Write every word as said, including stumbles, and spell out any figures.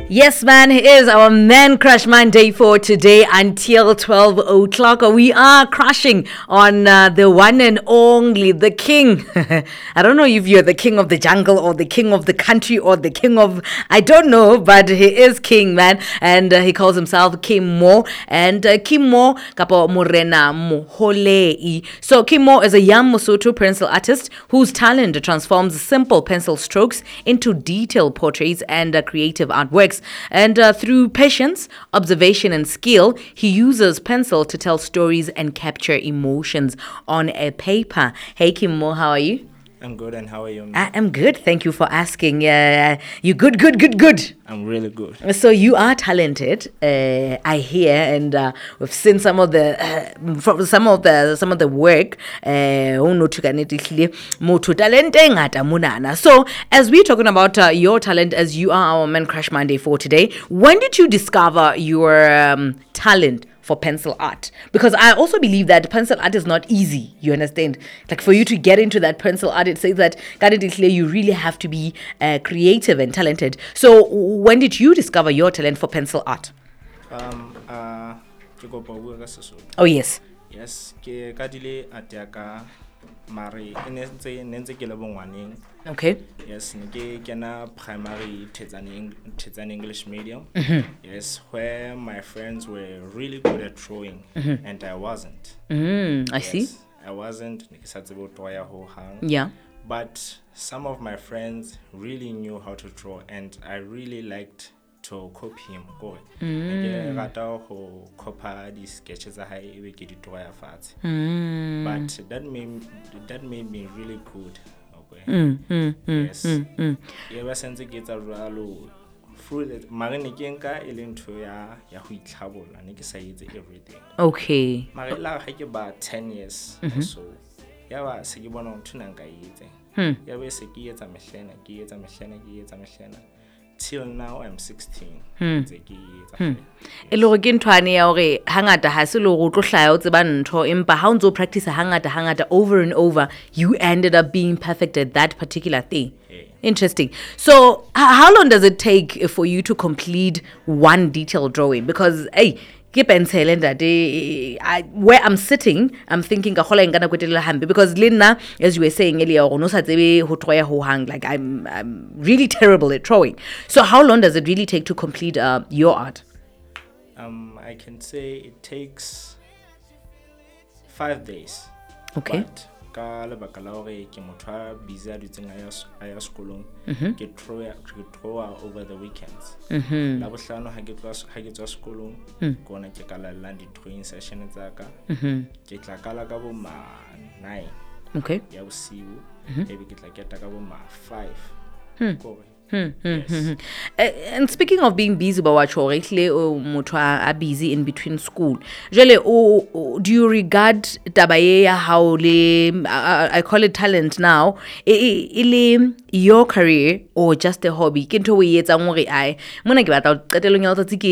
Yes, man, it is our Man Crush Monday for today until twelve o'clock. We are crushing on uh, the one and only, the king. I don't know if you're the king of the jungle or the king of the country or the king of, I don't know, but he is king, man. And uh, he calls himself Kim Mo. And uh, Kim Mo, kapo Morena Moholei. So Kim Mo is a young Mosotho pencil artist whose talent transforms simple pencil strokes into detailed portraits and uh, creative artworks. And uh, through patience, observation, and skill, he uses pencil to tell stories and capture emotions on a paper. Hey, Kim Mo, how are you? I'm good, and how are you? I am good. Thank you for asking. Uh, you good, good, good, good. I'm really good. So you are talented, uh, I hear, and uh, we've seen some of the uh, from some of the some of the work. Uh, so as we're talking about uh, your talent, as you are our Man Crush Monday for today, when did you discover your um, talent for pencil art? Because I also believe that pencil art is not easy, you understand? Like for you to get into that pencil art, it says that you really have to be uh, creative and talented. So when did you discover your talent for pencil art? Um, uh, oh, yes. Yes, ke kadile ataka mari inenze nenze ke lebongwaneng. Okay. Yes, nke kena primary Tezani Tezani English medium. Mm-hmm. Yes, where my friends were really good at drawing, mm-hmm. and I wasn't. Mm, I yes, see. I wasn't. Yeah. But some of my friends really knew how to draw, and I really liked to copy him. Go. Mm. Mm. But that made that made me really good. Okay. Mm, mm, mm, yes. Mm, mm. Ever since it gets a ralo through that magani kenka elinto ya ya hu itlhabola ne ke sa etse everything. Okay. Magela ha ke ba ten years mm-hmm. or so. Ya ba se ke bona ntho nang ka etse. Hmm. Ya be se ke etsa mehlena ke etsa mehlena ke etsa mehlena. Till now I'm sixteen. Hmm. Hmm. E lo ke ntwane ya hore hangata ha se lo go tlo hlaya o tseba ntho empa ha o ntso practice hangata hangata over and over, you ended up being perfect at that particular thing. Yeah. Interesting. So h- how long does it take for you to complete one detailed drawing? Because hey, keep and say that I where I'm sitting, I'm thinking because Lina, as you were saying earlier, like I'm I'm really terrible at drawing. So how long does it really take to complete uh, your art? Um, I can say it takes five days. Okay. But ka lebaka la hore ke motho a busy a dutseng a ya sekolong ke draw ke draw over the weekends. Mhm. La bohlano ha ke tloa ha ke tswa sekolong ke ona ke kala land drawing session tsa ka. Mhm. Ke tla kala ka bo ma nine. Okay. Ya bosiu e be ke tla keta ka bo ma five. Ko Hmm, hmm, yes. hmm, hmm. Uh, and speaking of being busy, but what you're are busy in between school. Jale, oh, oh, do you regard tabaye how le I call it talent now? Ile your career or just a hobby? Kinto we yetsa ngore ai. Mona ke batla qetelong ya